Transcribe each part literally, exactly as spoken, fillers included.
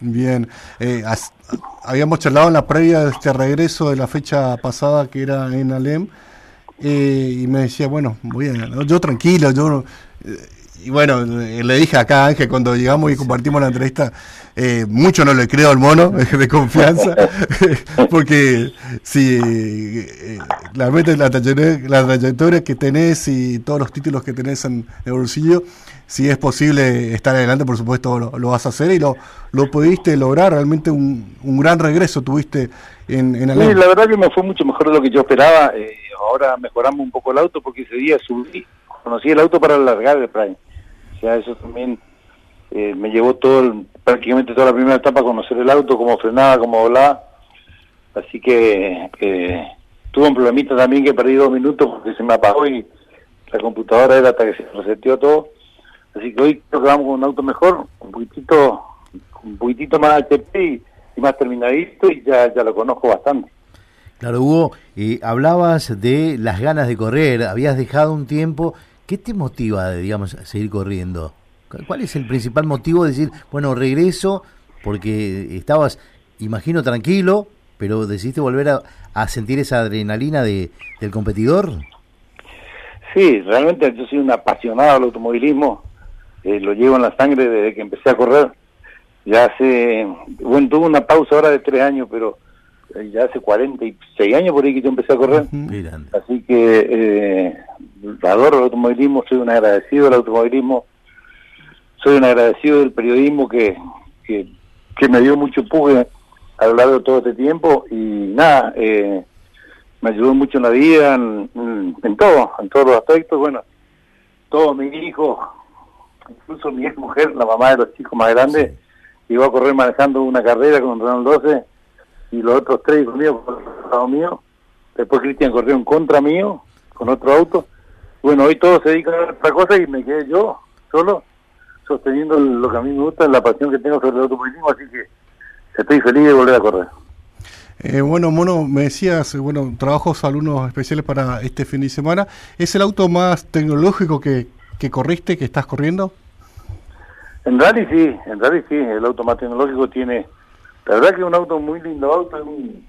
Bien, eh, as, habíamos charlado en la previa de este regreso de la fecha pasada que era en Alem, eh, y me decía, bueno, voy a, yo tranquilo, yo... Eh, y bueno, le dije acá a Ángel cuando llegamos y compartimos la entrevista, eh, mucho no le creo al mono, de confianza, porque si eh, la, la, trayectoria, la trayectoria que tenés y todos los títulos que tenés en el bolsillo, si es posible estar adelante, por supuesto lo, lo vas a hacer y lo, lo pudiste lograr, realmente un, un gran regreso tuviste en, en Alem. Sí, la verdad que me fue mucho mejor de lo que yo esperaba, eh, ahora mejoramos un poco el auto porque ese día subí, conocí el auto para alargar el Prime. O sea, eso también eh, me llevó todo el, prácticamente toda la primera etapa a conocer el auto, cómo frenaba, cómo volaba. Así que eh, tuve un problemita también que perdí dos minutos porque se me apagó y la computadora era hasta que se reseteó todo. Así que hoy creo que vamos con un auto mejor, un poquitito, un poquitito más H P y, y más terminadito y ya, ya lo conozco bastante. Claro, Hugo, eh, hablabas de las ganas de correr, habías dejado un tiempo. ¿Qué te motiva, digamos, a seguir corriendo? ¿Cuál es el principal motivo de decir, bueno, regreso, porque estabas, imagino, tranquilo, pero decidiste volver a, a sentir esa adrenalina de, del competidor? Sí, realmente yo soy un apasionado del automovilismo, eh, lo llevo en la sangre desde que empecé a correr. Ya hace, bueno, tuve una pausa ahora de tres años, pero eh, ya hace cuarenta y seis años por ahí que yo empecé a correr. Mirando. Así que eh, adoro el automovilismo, soy un agradecido del automovilismo, soy un agradecido del periodismo que, que, que me dio mucho empuje a lo largo de todo este tiempo y nada, eh, me ayudó mucho en la vida, en, en, en todo, en todos los aspectos. Bueno, todos mis hijos, incluso mi ex mujer, la mamá de los chicos más grandes, sí, llegó a correr manejando una carrera con Renault doce y los otros tres hijos míos por el lado mío. Después Cristian corrió en contra mío con otro auto. Bueno, hoy todos se dedican a otra cosa y me quedé yo solo sosteniendo lo que a mí me gusta, la pasión que tengo sobre el automovilismo, así que estoy feliz de volver a correr. Eh, bueno, Mono, me decías, bueno, trabajos alumnos especiales para este fin de semana. ¿Es el auto más tecnológico que, que corriste, que estás corriendo? En rally sí, en rally sí, el auto más tecnológico tiene, la verdad que es un auto muy lindo auto, es un,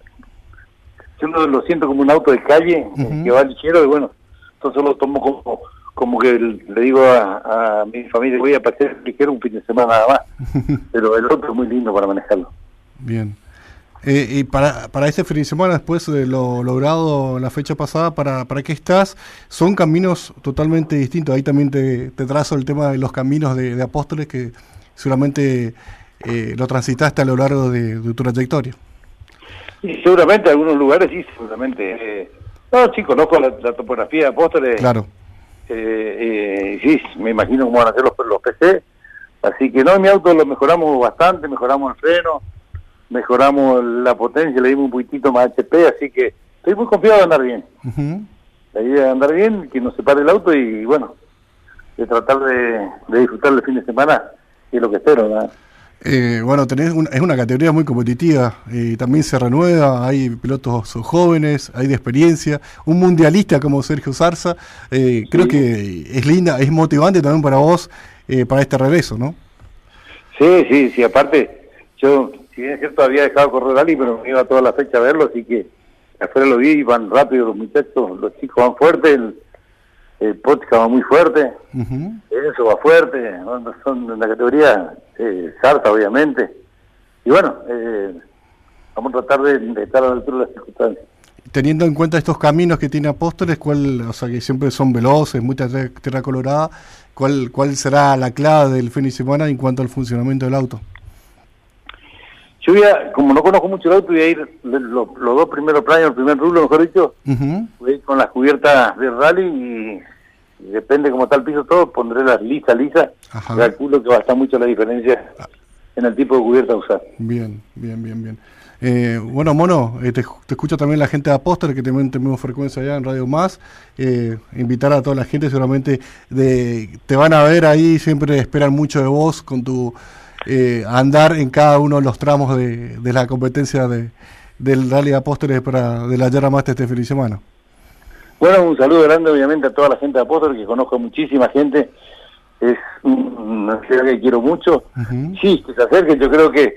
yo lo, lo siento como un auto de calle, uh-huh, eh, que va ligero y bueno, entonces lo tomo como, como que le digo a, a mi familia, voy a pasear ligero un fin de semana nada más, pero el auto es muy lindo para manejarlo. Bien. Eh, y para, para este fin de semana, después de lo logrado la fecha pasada, ¿para, para qué estás? Son caminos totalmente distintos. Ahí también te, te trazo el tema de los caminos de, de Apóstoles, que seguramente eh, lo transitaste a lo largo de, de tu trayectoria. Y seguramente algunos lugares sí, seguramente. Eh, no, sí, conozco la, la topografía de Apóstoles. Claro. Eh, eh, sí, me imagino cómo van a ser los, los P C. Así que no, en mi auto lo mejoramos bastante, mejoramos el freno, mejoramos la potencia, le dimos un poquitito más H P, así que estoy muy confiado de andar bien. Uh-huh. La idea de andar bien, que no se pare el auto y bueno, de tratar de, de disfrutar el fin de semana, que es lo que espero, ¿verdad? Eh, bueno, tenés un, es una categoría muy competitiva, eh, también se renueva, hay pilotos jóvenes, hay de experiencia, un mundialista como Sergio Zarza, eh, creo sí, que es linda, es motivante también para vos, eh, para este regreso, ¿no? Sí, sí, sí, aparte, yo, si bien es cierto, había dejado correr rally, pero me iba toda la fecha a verlo, así que afuera lo vi y van rápido los muchachos, los chicos van fuertes, el, el Pótica va muy fuerte, uh-huh, eso va fuerte, son de la categoría eh, Zarza, obviamente, y bueno, eh, vamos a tratar de, de estar a la altura de las circunstancias. Teniendo en cuenta estos caminos que tiene Apóstoles, ¿cuál, o sea, que siempre son veloces, mucha tierra colorada, ¿cuál, cuál será la clave del fin de semana en cuanto al funcionamiento del auto? Yo voy a, como no conozco mucho el auto, voy a ir los, los dos primeros planos, el primer rublo, mejor dicho, uh-huh, voy a ir con las cubiertas de rally y, y depende cómo está el piso todo, pondré las lisas, lisas, calculo que va a estar mucho la diferencia en el tipo de cubierta a usar. Bien, bien, bien, bien. Eh, bueno, Mono, eh, te, te escucha también la gente de Apóstoles, que también tenemos frecuencia allá en Radio Más, eh, invitar a toda la gente, seguramente de, te van a ver ahí, siempre esperan mucho de vos con tu... Eh, andar en cada uno de los tramos de, de la competencia de, del Rally de Apóstoles para de la Yerra Master este fin de semana. Bueno, un saludo grande obviamente a toda la gente de Apóstoles, que conozco muchísima gente, es una ciudad que quiero mucho. Uh-huh. Sí, que se acerquen, yo creo que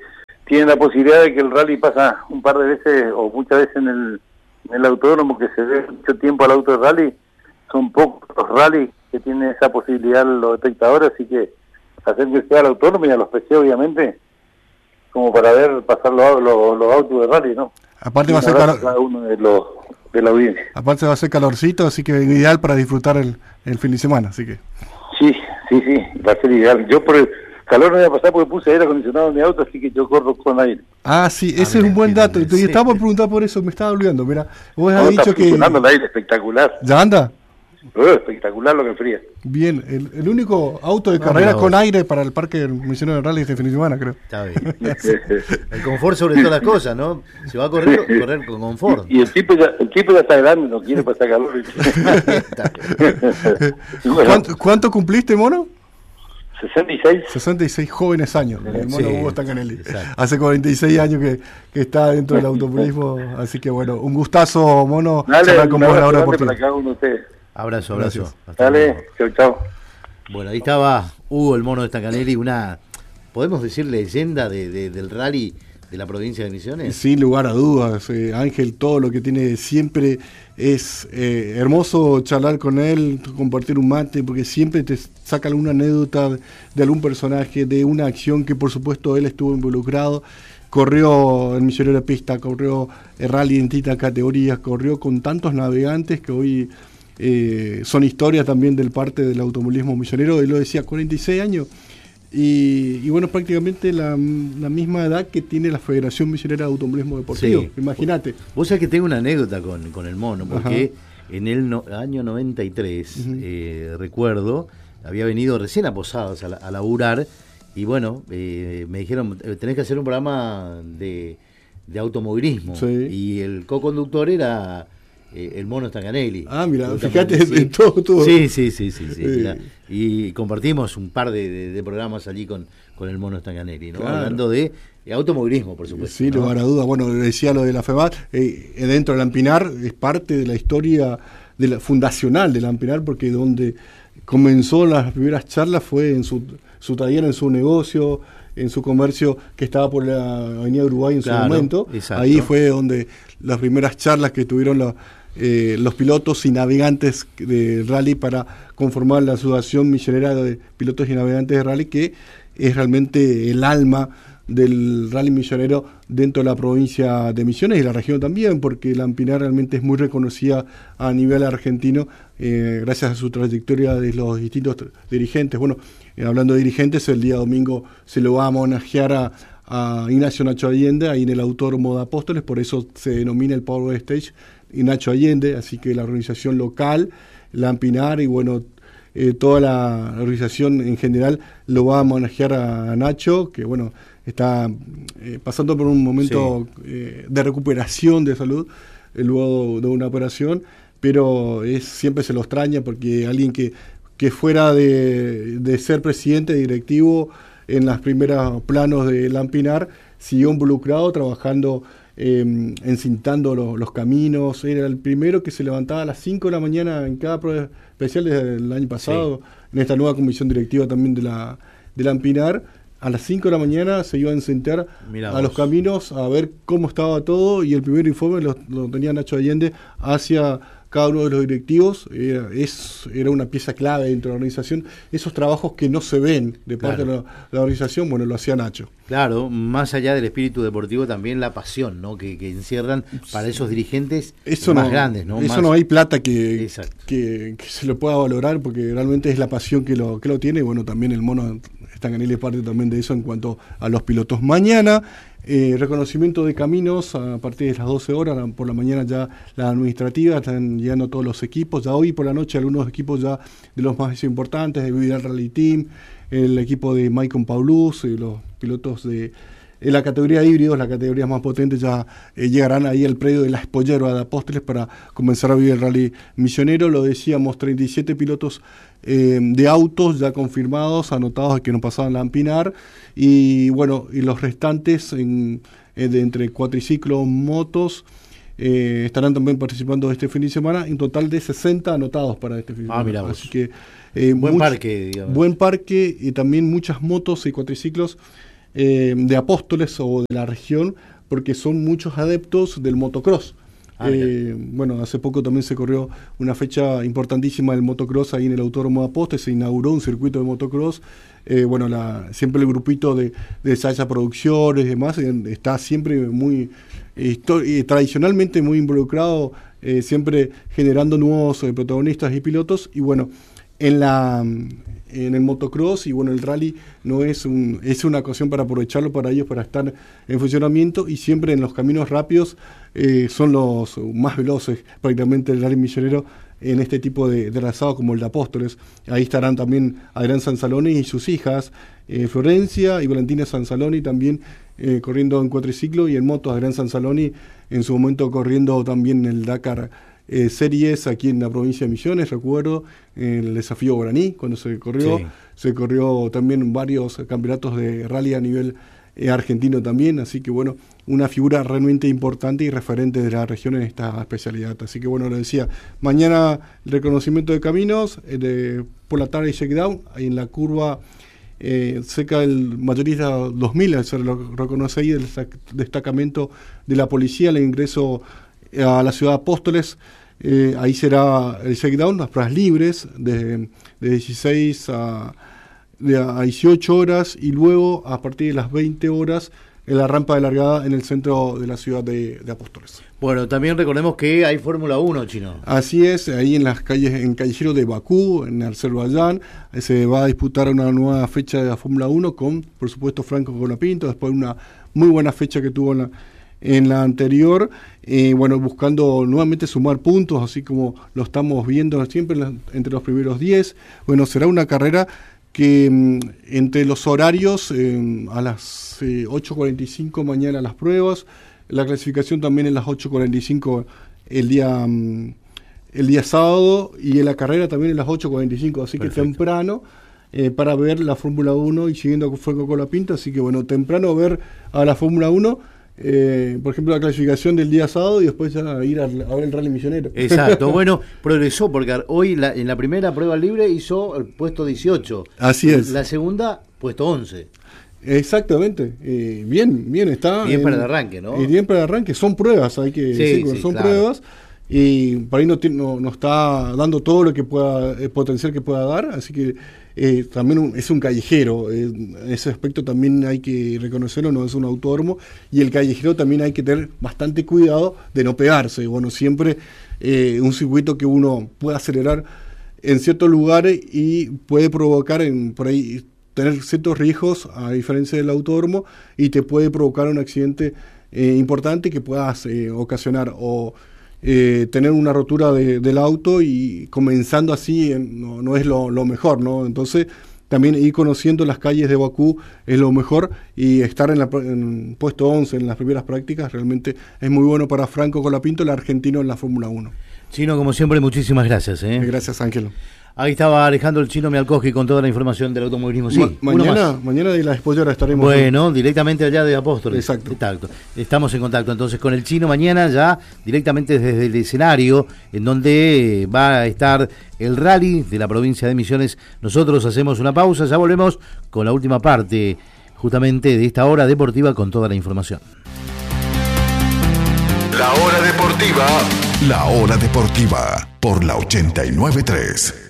tienen la posibilidad de que el rally pasa un par de veces o muchas veces en el, en el autódromo, que se ve mucho tiempo al auto de rally. Son pocos los rallies que tienen esa posibilidad los espectadores, así que acérquense al autódromo y a los P C, obviamente, como para ver pasar los, los, los autos de rally, ¿no? Aparte va a ser calor... cada uno de los de la audiencia. Aparte va a ser calorcito, así que es ideal para disfrutar el, el fin de semana, así que... Sí, sí, sí, va a ser ideal. Yo por el calor no voy a pasar porque puse aire acondicionado en mi auto, así que yo corro con aire. Ah, sí, ese ah, es mira, un buen dato. sí. Y estaba por preguntar por eso, me estaba olvidando. Mira, vos No, has está dicho que... funcionando el aire espectacular. ¿Ya anda? Uh, espectacular lo que enfría. Bien, el, el único auto de No, carrera no, con vos. aire para el parque misionero de rally este fin de semana, creo. Está bien. El confort sobre todas las cosas, ¿no? Si va a correr, correr con confort. Y el tipo ya, el tipo ya está grande, no quiere pasar calor. Está bien. Bueno, ¿Cuánto, ¿Cuánto cumpliste, mono? sesenta y seis. sesenta y seis jóvenes años, el mono Sí, Hugo Stancanelli. exacto. Hace cuarenta y seis años que, que está dentro del automovilismo, así que bueno, un gustazo, mono, Dale, charlar con un vos en la hora abrazo grande deportiva. para cada uno de ustedes. Abrazo, abrazo. Gracias. Hasta Dale, luego. chau, chau. Bueno, ahí estaba Hugo, el mono de Stancanelli, una, podemos decir, leyenda de, de- del rally de la provincia de Misiones. Sin lugar a dudas, eh, Ángel, todo lo que tiene siempre es eh, hermoso charlar con él, compartir un mate, porque siempre te saca alguna anécdota de, de algún personaje, de una acción que por supuesto él estuvo involucrado. Corrió el Misionero de Pista, corrió el rally en distintas categorías, corrió con tantos navegantes que hoy eh, son historias también del parte del automovilismo misionero. Él lo decía, cuarenta y seis años. Y, y bueno, prácticamente la, la misma edad que tiene la Federación Misionera de Automovilismo Deportivo. Sí. Imagínate. Vos sabés que tengo una anécdota con, con el mono, porque Ajá. en el no- año noventa y tres, Ujú. eh, recuerdo, había venido recién a Posadas a, la- a laburar, y bueno, eh, me dijeron, eh, tenés que hacer un programa de, de automovilismo, Sí. y el co-conductor era eh, el mono Stancanelli. Ah, mira, Absolutamente, fíjate, de todo, todo. Sí, sí, sí, sí, sí, Eh. mira. Y compartimos un par de, de- de programas allí con, con el mono Stancanelli, ¿no? Claro. Hablando de eh, automovilismo, por supuesto. Sin ¿no? lugar a dudas. Bueno, decía lo de la FEMAT, eh, dentro de la Ampinar es parte de la historia de la, fundacional de la Ampinar, porque donde comenzó las primeras charlas fue en su, su taller, en su negocio, en su comercio que estaba por la Avenida Uruguay en Claro, su momento. exacto. Ahí fue donde las primeras charlas que tuvieron los, eh, los pilotos y navegantes de rally para conformar la Asociación Misionera de Pilotos y Navegantes de Rally, que es realmente el alma del rally misionero dentro de la provincia de Misiones y la región también, porque la Ampinar realmente es muy reconocida a nivel argentino eh, gracias a su trayectoria de los distintos tr- dirigentes. Bueno, eh, hablando de dirigentes, el día domingo se lo va a homenajear a, a Ignacio Nacho Allende ahí en el Autódromo de Apóstoles, por eso se denomina el Power Stage y Nacho Allende, así que la organización local, la Ampinar y bueno, eh, toda la organización en general lo va a homenajear a, a Nacho, que bueno, está eh, pasando por un momento Sí. eh, de recuperación de salud eh, luego de una operación, pero es siempre se lo extraña porque alguien que, que fuera de, de ser presidente directivo en los primeros planos de Lampinar, siguió involucrado trabajando, eh, encintando lo- los caminos. Era el primero que se levantaba a las cinco de la mañana en cada prueba especial desde el año pasado, en esta nueva comisión directiva también de la de Lampinar. A las cinco de la mañana se iba a encentar Mirá a vos. los caminos a ver cómo estaba todo, y el primer informe lo, lo tenía Nacho Allende hacia cada uno de los directivos. Era, es, era una pieza clave dentro de la organización. Esos trabajos que no se ven de parte Claro. de la, la organización, bueno, lo hacía Nacho. Claro, más allá del espíritu deportivo, también la pasión, ¿no? Que, que encierran para esos dirigentes Eso más no, grandes, ¿no? Eso Más- no hay plata que, Exacto. que, que se lo pueda valorar, porque realmente es la pasión que lo, que lo tiene. Y bueno, también el mono Stancanelli es parte también de eso en cuanto a los pilotos. Mañana, eh, reconocimiento de caminos a partir de las doce horas, por la mañana ya la administrativa, están llegando todos los equipos. Ya hoy por la noche algunos equipos ya de los más importantes, de Vidal Rally Team, el equipo de Maicon Paulus, eh, los pilotos de en la categoría de híbridos, las categorías más potentes, ya eh, llegarán ahí al predio de la Espollero de Apóstoles para comenzar a vivir el rally misionero. Lo decíamos, treinta y siete pilotos eh, de autos ya confirmados, anotados que no pasaban la Ampinar, y bueno, y los restantes en, eh, de entre cuatriciclos, motos, eh, estarán también participando este fin de semana, en total de sesenta anotados para este fin de Ah, semana. mirá vos. Así que eh, Buen much- parque, digamos. Buen parque, y también muchas motos y cuatriciclos eh, de Apóstoles o de la región, porque son muchos adeptos del motocross. Ah, eh, bueno, hace poco también se corrió una fecha importantísima del motocross ahí en el Autódromo de Apóstoles, se inauguró un circuito de motocross. Eh, bueno, la, siempre el grupito de, de Saya Producciones y demás eh, está siempre muy, eh, eh, tradicionalmente muy involucrado, eh, siempre generando nuevos eh, protagonistas y pilotos. Y bueno, en la en el motocross y bueno, el rally no es un es una ocasión para aprovecharlo para ellos, para estar en funcionamiento, y siempre en los caminos rápidos eh, son los más veloces prácticamente el rally millonero en este tipo de, de trazado como el de Apóstoles. Ahí estarán también Adrián Sansaloni y sus hijas, eh, Florencia y Valentina Sansaloni, también eh, corriendo en cuatriciclo, y en moto Adrián Sansaloni en su momento corriendo también el Dakar eh, Series aquí en la provincia de Misiones, recuerdo el desafío Guaraní cuando se corrió, sí. Se corrió también varios campeonatos de rally a nivel eh, argentino también, así que bueno, una figura realmente importante y referente de la región en esta especialidad. Así que bueno, lo decía, mañana el reconocimiento de caminos, eh, de, por la tarde shakedown, ahí en la curva eh, cerca del mayorista dos mil, se lo reconoce ahí el destacamento de la policía, el ingreso a la ciudad de Apóstoles. Eh, ahí será el shakedown, las pruebas libres de, de dieciséis a, de a dieciocho horas, y luego a partir de las veinte horas en la rampa de largada en el centro de la ciudad de, de Apóstoles. Bueno, también recordemos que hay Fórmula uno, Chino. Así es, ahí en las calles, en Callejero de Bakú, en Azerbaiyán, se va a disputar una nueva fecha de la Fórmula uno con, por supuesto, Franco Colapinto, después de una muy buena fecha que tuvo en la, en la anterior, eh, bueno, buscando nuevamente sumar puntos, así como lo estamos viendo siempre en la, entre los primeros diez. Bueno, será una carrera que mm, entre los horarios, eh, a las eh, ocho cuarenta y cinco mañana las pruebas, la clasificación también en las ocho cuarenta y cinco el día mm, el día sábado, y en la carrera también en las ocho cuarenta y cinco, así Perfecto. Que temprano eh, para ver la Fórmula uno y siguiendo con Franco Colapinto, así que bueno, temprano ver a la Fórmula uno. Eh, por ejemplo, la clasificación del día sábado y después ya ir a, a ver el rally millonero. Exacto, bueno, progresó porque hoy la, en la primera prueba libre hizo el puesto dieciocho. Así es. La segunda, puesto once. Exactamente, eh, bien, bien está. Bien en, para el arranque, ¿no? Eh, bien para el arranque, son pruebas, hay que sí, decir, sí, son claro. pruebas. Y para ahí no, no, no está dando todo lo que pueda, el potencial que pueda dar, así que eh, también un, es un callejero, eh, en ese aspecto también hay que reconocerlo, no es un autódromo, y el callejero también hay que tener bastante cuidado de no pegarse. Bueno, siempre eh, un circuito que uno pueda acelerar en ciertos lugares y puede provocar en, por ahí tener ciertos riesgos a diferencia del autódromo, y te puede provocar un accidente eh, importante que puedas eh, ocasionar o Eh, tener una rotura de, del auto, y comenzando así eh, no, no es lo, lo mejor, ¿no? Entonces también ir conociendo las calles de Bakú es lo mejor, y estar en, la, en puesto once en las primeras prácticas realmente es muy bueno para Franco Colapinto, el argentino en la Fórmula uno. Chino, como siempre, muchísimas gracias. ¿eh? Gracias, Ángelo. Ahí estaba Alejandro el Chino Mialkowski con toda la información del automovilismo. Sí, Ma- mañana, mañana de la Expollera estaremos. Bueno, en... directamente allá de Apóstoles. Exacto. Exacto. Estamos en contacto entonces con el Chino mañana, ya directamente desde el escenario en donde va a estar el rally de la provincia de Misiones. Nosotros hacemos una pausa, ya volvemos con la última parte justamente de esta hora deportiva con toda la información. La hora deportiva. La hora deportiva por la ochenta y nueve punto tres.